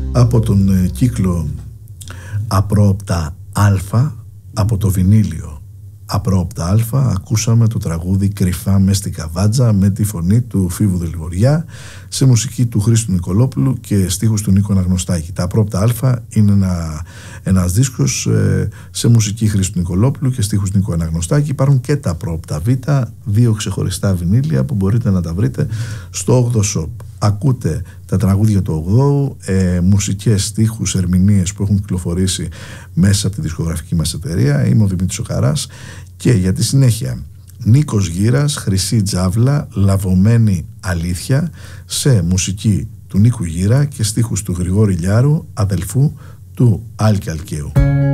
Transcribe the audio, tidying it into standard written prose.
Από τον κύκλο Απρόοπτα Α, από το βινίλιο Απρόοπτα Α, ακούσαμε το τραγούδι «Κρυφά μες στην Καβάτζα» με τη φωνή του Φίβου Δελιβοριά, σε μουσική του Χρήστου Νικολόπουλου και στίχους του Νίκο Αναγνωστάκη. Τα Απρόοπτα Α είναι ένας δίσκος σε μουσική Χρήστου Νικολόπουλου και στίχους Νίκο Αναγνωστάκη. Υπάρχουν και τα Απρόοπτα Β, δύο ξεχωριστά βινίλια που μπορείτε να τα βρείτε στο 8 Shop. Ακούτε τα τραγούδια του 8ου, μουσικές, στίχους, ερμηνείες που έχουν κυκλοφορήσει μέσα από τη δισκογραφική μας εταιρεία. Είμαι ο Δημήτρης ο Χαράς και για τη συνέχεια Νίκος Γύρας, Χρυσή Τζάβλα, Λαβωμένη Αλήθεια, σε μουσική του Νίκου Γύρα και στίχους του Γρηγόρη Λιάρου, αδελφού του Άλκη Αλκαίου.